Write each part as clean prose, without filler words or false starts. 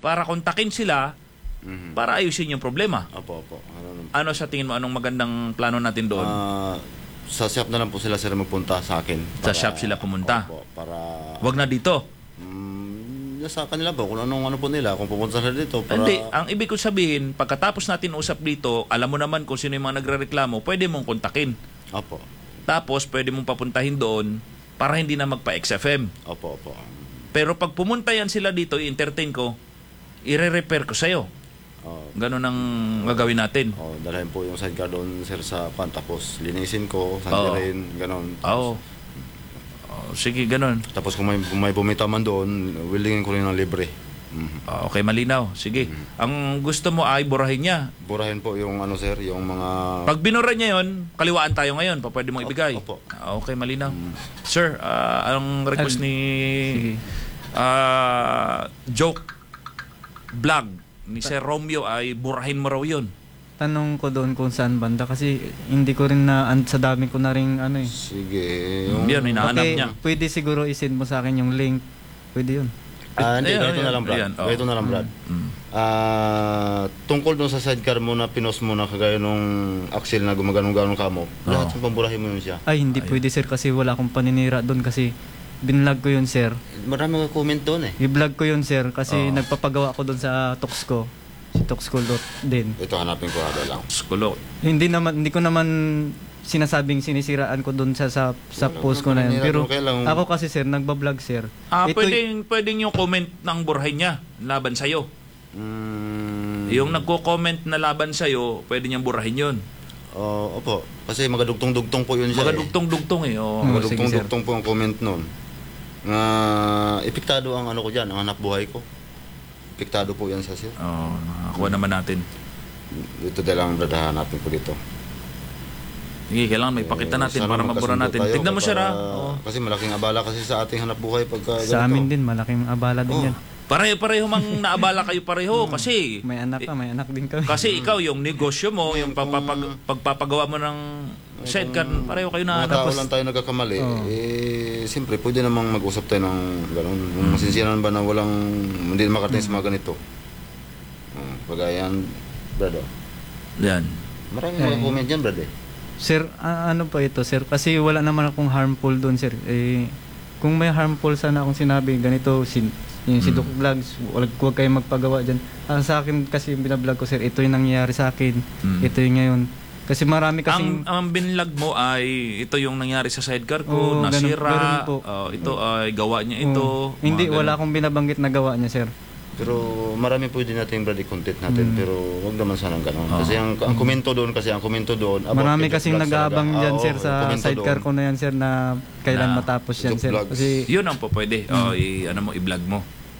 para kontakin sila para ayusin yung problema. Opo. Ano sa tingin mo, anong magandang plano natin doon? Sa shop na lang po sila sir magpunta sa akin. Sa shop sila pumunta? Opo, para... Wag na dito? Sa kanila po, kung ano po nila, kung pupunta sila dito. Para... Hindi, ang ibig ko sabihin, pagkatapos natin usap dito, alam mo naman kung sino yung mga nagrereklamo, pwede mong kontakin. Opo. Tapos, pwede mong papuntahin doon para hindi na magpa-XFM. Opo. Pero pag pumunta yan sila dito, i-entertain ko, i-repair ko sa'yo. Ganun ang gagawin natin. Dalahin po yung sidecar doon sir sa pan, tapos linisin ko, sandirin, ganun. Sige, ganun. Tapos kung may bumita man doon, willingin ko rin ng libre. Okay, malinaw. Sige. Ang gusto mo ay burahin niya. Burahin po yung ano sir, yung mga... Pag binura niya yon, kaliwaan tayo ngayon. Pwede mong ibigay. Opo. Okay, malinaw. Sir, ang request ni Joke Vlog ni Sir Romeo ay burahin mo raw yun. Tanong ko doon kung saan banda kasi hindi ko rin na sa dami ko na rin ano eh. Sige. Yun, hinahanap niya. Pwede siguro i-send mo sa akin yung link. Pwede yun. Hindi, ganito na lang Brad. Ganito na lang Brad. Tungkol doon sa sidecar mo na pinos mo na kagaya nung Axel na gumaganong-ganong ka mo, lahat ng pamburahin mo yun siya. Ay, hindi pwede sir kasi wala akong paninira doon kasi binlog ko yun sir. Marami mga comment doon eh. I-vlog ko yun sir kasi nagpapagawa ko doon sa Toxco. Si Toxco din. Ito hanapin ko agad lang. Skulo. Hindi ko naman sinasabing sinisiraan ko doon sa post ko na yun. Pero ako kasi sir, nagbablog sir. Pwedeng yung comment ng burahin niya laban sa'yo. Yung nagko-comment na laban sa'yo, pwede niyang burahin yun. Opo. Kasi magadugtong-dugtong po yun siya. Magadugtong-dugtong eh. Magadugtong-dugtong po ang comment nun. Epektado ang ano ko dyan, ang hanap buhay ko. Epektado po yan siya sir. Nakakuha naman natin. Ito lang brad, hanapin ko dito. Sige, kailangan may pakita natin para mabura natin. Tignan mo siya kasi malaking abala kasi sa ating hanap buhay pagka ganito. Sa amin din, malaking abala din yan. Pareho mang naabala kayo pareho kasi may anak din kami. Kasi ikaw yung negosyo mo, yung pagpapagawa mo ng sidecar, pareho kayo na. Mga tao lang tayo nagkakamali. Siyempre pwede namang mag-usap tayo ng gano'n. Kung masinsinan ba na hindi makarating sa mga ganito. Pagayan, brad. Yan. Maraming mga comment dyan, brad. Sir, ano pa ito, sir? Kasi wala naman akong harmful doon, sir. Kung may harmful sana akong sinabi, ganito, yung si Doc Vlogs, huwag kayong magpagawa dyan. Sa akin kasi yung binablog ko, sir, ito yung nangyayari sa akin. Ito yung ngayon. Kasi marami kasing... Ang binlog mo ay ito yung nangyari sa sidecar ko, nasira, ito ay gawa niya ito. Hindi, wala akong binabanggit na gawa niya, sir. Pero marami pwede natin brad i-content natin, pero wag naman sanang gano'n. Kasi ang komento doon, marami kasing nag-aabang dyan, sir, sa sidecar ko na yan, sir, na kailan matapos yan, sir. Kasi yun ang po pwede. I-vlog mo.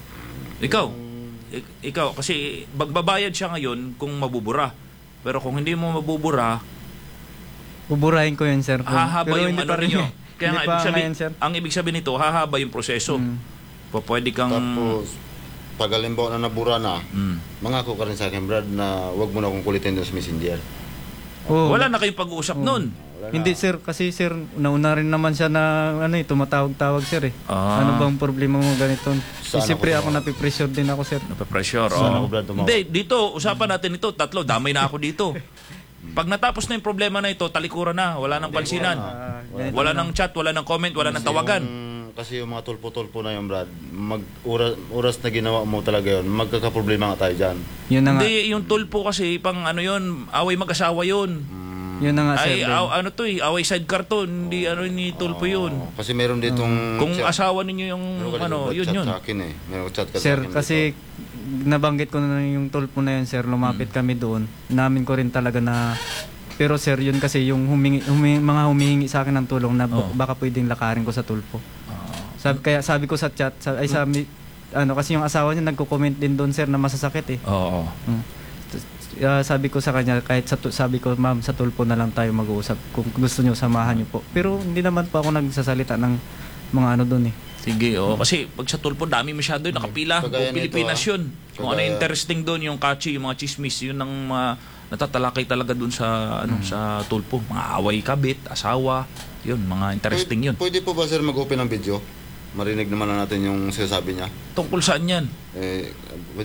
Ikaw, kasi magbabayad siya ngayon kung mabubura. Pero kung hindi mo mabubura, buburahin ko yun, sir. Hahaba yung ano ninyo. Kaya nga, ang ibig sabihin nito, hahaba yung proseso. Pwede kang... Tapos, pag halimbawa na nabura na, mangako ka rin sa akin, Brad, na wag mo na akong kulitin doon sa Messenger. Wala na kayong pag-uusap nun. Hindi, sir, kasi sir, nauna rin naman siya na tumatawag-tawag, sir. Ano bang problema mo ganito? Siyempre ako napipressure din ako, sir. Napipressure, Hindi, dito, usapan natin ito, tatlo, damay na ako dito. Pag natapos na yung problema na ito, talikuran na, wala nang pansinan. Wala nang chat, wala nang comment, wala nang tawagan. Kasi yung mga tulpo-tulpo na yung Brad, oras na ginawa mo talaga yun, magkakaproblema nga tayo dyan. Hindi, yung tulpo kasi, pang ano yun, away mag-asawa yun. Yun na nga, sir. Away sidecar to, hindi ni tulpo yun. Kasi meron ditong... Kung asawa ninyo yung, yun. Sa akin eh. Meron chat ka sir, sa akin kasi nabanggit ko na yung tulpo na yun, sir, lumapit kami doon. Namin ko rin talaga na... Pero sir, yun kasi yung mga humihingi sa akin ng tulong na baka pwedeng lakarin ko sa tulpo. Kaya sabi ko sa chat, kasi yung asawa niya nagko-comment din doon, sir, na masasakit eh. Sabi ko sa kanya, sabi ko, ma'am, sa tulpo na lang tayo mag-uusap. Kung gusto niyo, samahan niyo po. Pero hindi naman po ako nagsasalita ng mga ano doon eh. Sige, kasi pag sa tulpo, dami masyado yun, nakapila. Kung Pilipinas yun. Kung ano interesting doon, yung catchy, yung mga chismis, yun ang natatalakay talaga doon sa sa tulpo. Mga away kabit, asawa, yun, mga interesting yun. Pwede po ba sir mag-open ng video? Marinig naman na natin yung sinasabi niya. Tungkol saan yan?